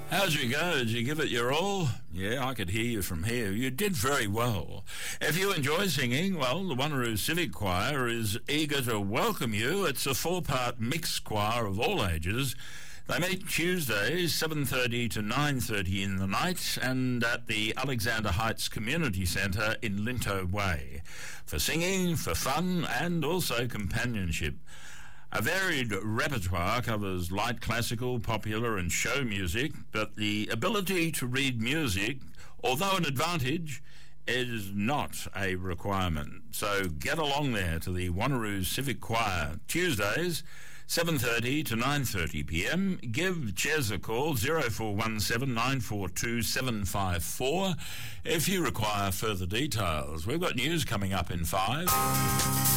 How'd you go? Did you give it your all? Yeah, I could hear you from here. You did very well. If you enjoy singing, well, the Wanneroo Civic Choir is eager to welcome you. It's a 4-part mixed choir of all ages. They meet Tuesdays, 7:30 to 9:30 in the night, and at the Alexander Heights Community Centre in Linto Way, for singing, for fun, and also companionship. A varied repertoire covers light classical, popular and show music, but the ability to read music, although an advantage, is not a requirement. So get along there to the Wanneroo Civic Choir, Tuesdays, 7:30 to 9:30 p.m. Give Chez a call, 0417 942 754, if you require further details. We've got news coming up in 5.